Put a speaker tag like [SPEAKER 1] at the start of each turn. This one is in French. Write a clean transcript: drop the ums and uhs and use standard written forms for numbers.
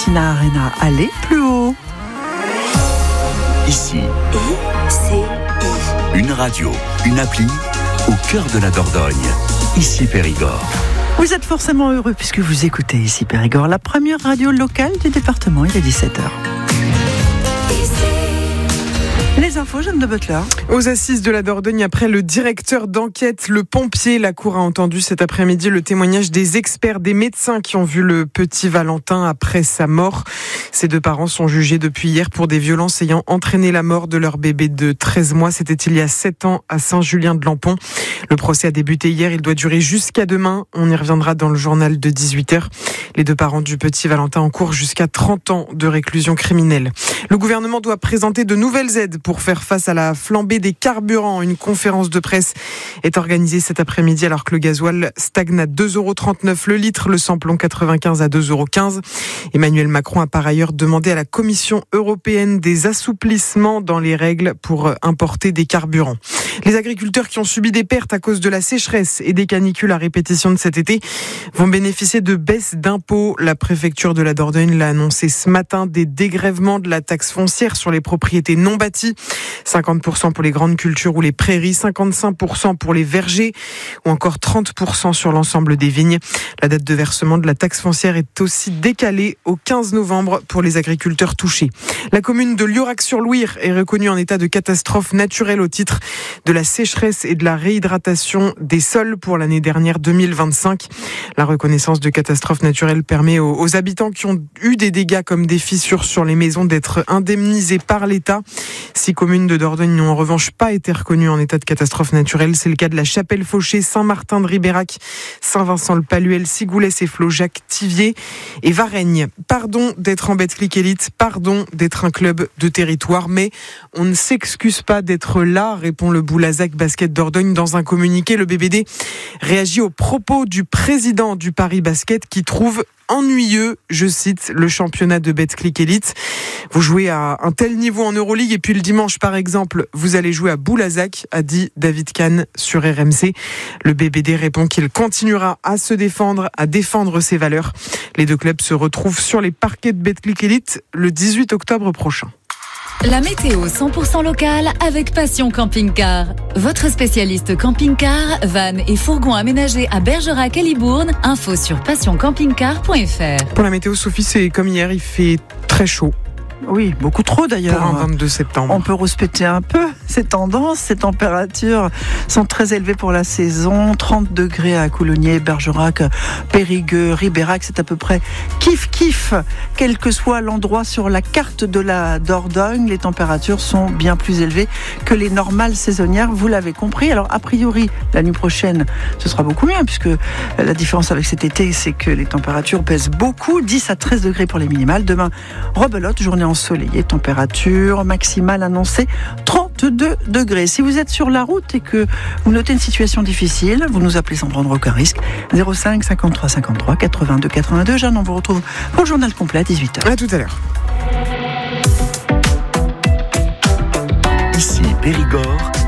[SPEAKER 1] Martina Arena. Allez plus haut.
[SPEAKER 2] Ici, une radio, une appli au cœur de la Dordogne. Ici Périgord.
[SPEAKER 1] Vous êtes forcément heureux puisque vous écoutez Ici Périgord, la première radio locale du département. Il est 17h. Les infos, Jeanne de Butler.
[SPEAKER 3] Aux assises de la Dordogne, après le directeur d'enquête, le pompier, la cour a entendu cet après-midi le témoignage des experts, des médecins qui ont vu le petit Valentin après sa mort. Ses deux parents sont jugés depuis hier pour des violences ayant entraîné la mort de leur bébé de 13 mois. C'était il y a 7 ans à Saint-Julien-de-Lampont. Le procès a débuté hier, il doit durer jusqu'à demain. On y reviendra dans le journal de 18h. Les deux parents du petit Valentin encourent jusqu'à 30 ans de réclusion criminelle. Le gouvernement doit présenter de nouvelles aides pour faire face à la flambée des carburants. Une conférence de presse est organisée cet après-midi alors que le gasoil stagne à 2,39 € le litre, le samplon 95 à 2,15 €. Emmanuel Macron a par ailleurs demandé à la Commission européenne des assouplissements dans les règles pour importer des carburants. Les agriculteurs qui ont subi des pertes à cause de la sécheresse et des canicules à répétition de cet été vont bénéficier de baisses d'impôts. La préfecture de la Dordogne l'a annoncé ce matin, des dégrèvements de la taxe foncière sur les propriétés non bâties. 50% pour les grandes cultures ou les prairies, 55% pour les vergers ou encore 30% sur l'ensemble des vignes. La date de versement de la taxe foncière est aussi décalée au 15 novembre pour les agriculteurs touchés. La commune de Liorac-sur-Louire est reconnue en état de catastrophe naturelle au titre de la sécheresse et de la réhydratation des sols pour l'année dernière 2025. La reconnaissance de catastrophe naturelle permet aux habitants qui ont eu des dégâts comme des fissures sur les maisons d'être indemnisés par l'État. 6 communes de Dordogne n'ont en revanche pas été reconnues en état de catastrophe naturelle. C'est le cas de la Chapelle-Fauché, Saint-Martin-de-Ribérac, Saint-Vincent-le-Paluel, Sigoulès et Flaujac, Thiviers et Varennes. Pardon d'être en Betclic Elite, pardon d'être un club de territoire, mais on ne s'excuse pas d'être là, répond le Boulazac Basket Dordogne dans un communiqué. Le BBD réagit aux propos du président du Paris Basket qui trouve ennuyeux, je cite, le championnat de Betclic Elite. Vous jouez à un tel niveau en Euroleague et puis le dimanche, par exemple, vous allez jouer à Boulazac, a dit David Kahn sur RMC. Le BBD répond qu'il continuera à se défendre, à défendre ses valeurs. Les deux clubs se retrouvent sur les parquets de Betclic Elite le 18 octobre prochain.
[SPEAKER 4] La météo 100% locale avec Passion Camping-Car. Votre spécialiste camping-car, van et fourgon aménagés à Bergerac et Libourne. Info sur passioncampingcar.fr.
[SPEAKER 3] Pour la météo, Sophie, c'est comme hier, il fait très chaud.
[SPEAKER 1] Oui, beaucoup trop d'ailleurs.
[SPEAKER 3] Pour un 22 septembre.
[SPEAKER 1] On peut respecter un peu ces tendances. Ces températures sont très élevées pour la saison. 30 degrés à Coulonnier, Bergerac, Périgueux, Ribérac. C'est à peu près kiff-kiff. Quel que soit l'endroit sur la carte de la Dordogne, les températures sont bien plus élevées que les normales saisonnières. Vous l'avez compris. Alors, a priori, la nuit prochaine, ce sera beaucoup mieux puisque la différence avec cet été, c'est que les températures baissent beaucoup. 10 à 13 degrés pour les minimales. Demain, rebelote, journée ensoleillée, température maximale annoncée 32 degrés. Si vous êtes sur la route et que vous notez une situation difficile, vous nous appelez sans prendre aucun risque. 05 53 53 82 82. Jeanne, on vous retrouve pour le journal complet à 18h.
[SPEAKER 3] À tout à l'heure.
[SPEAKER 2] Ici Périgord.